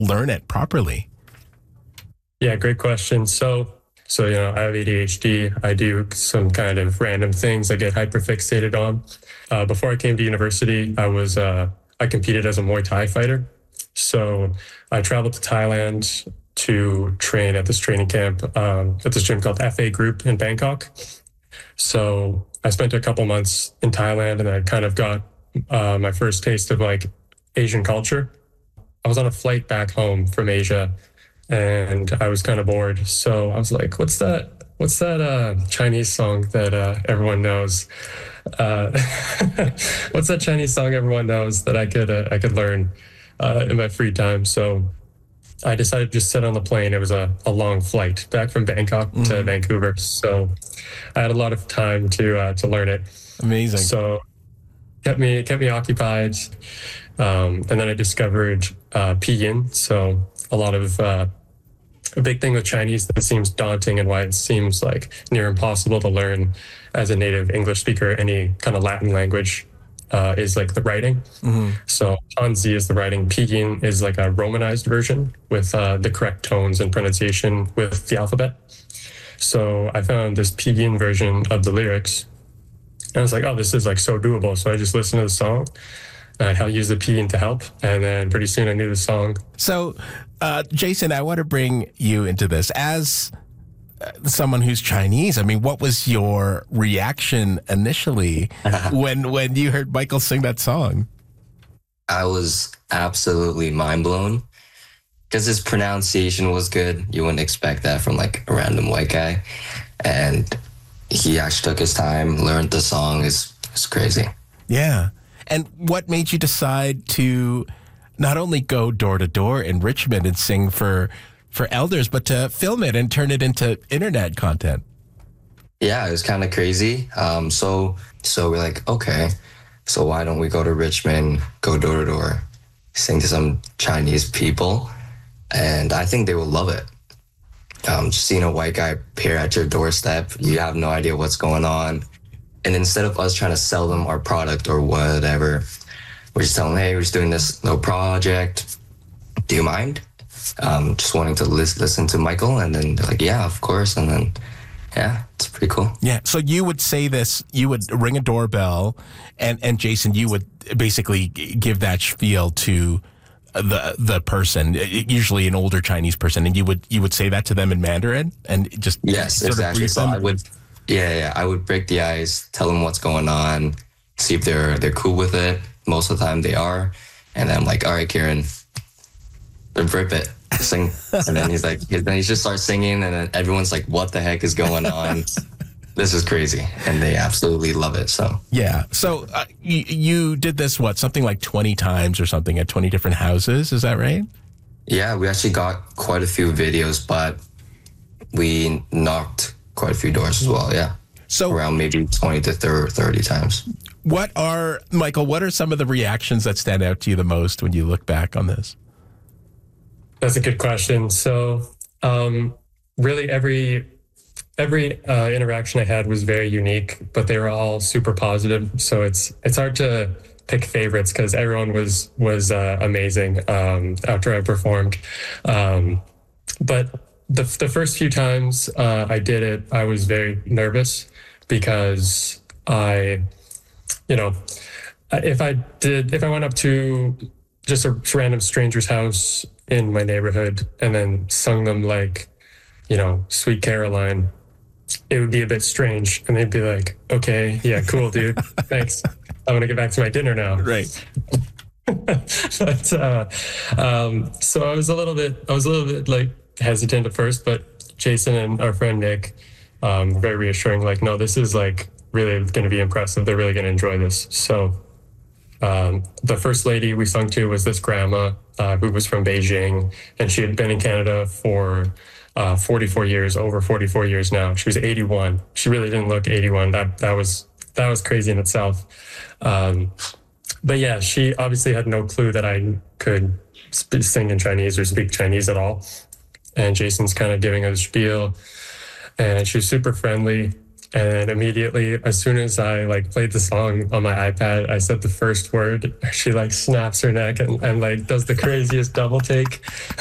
learn it properly? Yeah, great question. So I have ADHD. I do some kind of random things I get hyperfixated on. Before I came to university, I competed as a Muay Thai fighter. So I traveled to Thailand to train at this training camp at this gym called FA Group in Bangkok. So I spent a couple months in Thailand, and I kind of got my first taste of like Asian culture. I was on a flight back home from Asia, and I was kind of bored. So I was like, what's that Chinese song that everyone knows? What's that Chinese song everyone knows that I could learn in my free time? So I decided to just sit on the plane. It was a long flight back from Bangkok to Vancouver. So I had a lot of time to learn it. Amazing. So kept me occupied. And then I discovered Pinyin. So a big thing with Chinese that seems daunting and why it seems like near impossible to learn as a native English speaker, any kind of Latin language, is like the writing. So Hanzi is the writing. Pinyin is like a romanized version with the correct tones and pronunciation with the alphabet. So I found this Pinyin version of the lyrics, and I was like, oh, this is like so doable. So I just listened to the song. I use the Pinyin to help, and then pretty soon I knew the song. So, Jason, I want to bring you into this as someone who's Chinese. I mean, what was your reaction initially when you heard Michael sing that song? I was absolutely mind blown because his pronunciation was good. You wouldn't expect that from like a random white guy, and he actually took his time, learned the song. It's crazy. Yeah. And what made you decide to not only go door to door in Richmond and sing for elders, but to film it and turn it into internet content? Yeah, it was kind of crazy. So we're like, okay, so why don't we go to Richmond, go door to door, sing to some Chinese people? And I think they will love it. Just seeing a white guy appear at your doorstep, you have no idea what's going on. And instead of us trying to sell them our product or whatever, we're just telling them, hey, we're just doing this little project. Do you mind? Just wanting to listen to Michael. And then they're like, yeah, of course. And then, yeah, it's pretty cool. Yeah. So you would say this, you would ring a doorbell, and Jason, you would basically give that spiel to the person, usually an older Chinese person, and you would say that to them in Mandarin and just yes, exactly. So I would. Yeah, I would break the ice, tell them what's going on, see if they're cool with it. Most of the time they are. And then I'm like, all right, Kieran, rip it, sing. And then he just starts singing, and then everyone's like, what the heck is going on? This is crazy. And they absolutely love it. So yeah. So you did this, something like 20 times or something at 20 different houses. Is that right? Yeah, we actually got quite a few videos, but we knocked quite a few doors as well, yeah. So around maybe 20 to 30 times. Michael, what are some of the reactions that stand out to you the most when you look back on this? That's a good question. So really every interaction I had was very unique, but they were all super positive. So it's hard to pick favorites because everyone was amazing after I performed. But the first few times I did it, I was very nervous because if I went up to just a random stranger's house in my neighborhood and then sung them like, Sweet Caroline, it would be a bit strange. And they'd be like, okay, yeah, cool, dude. Thanks. I'm going to get back to my dinner now. Right. But so I was a little bit like hesitant at first, but Jason and our friend Nick, very reassuring, like, no, this is like really going to be impressive. They're really going to enjoy this. So the first lady we sung to was this grandma who was from Beijing, and she had been in Canada for 44 years, over 44 years now. She was 81. She really didn't look 81. That was crazy in itself. But yeah, she obviously had no clue that I could sing in Chinese or speak Chinese at all. And Jason's kind of giving her the spiel, and she was super friendly. And immediately, as soon as I like played the song on my iPad, I said the first word. She like snaps her neck and like does the craziest double take.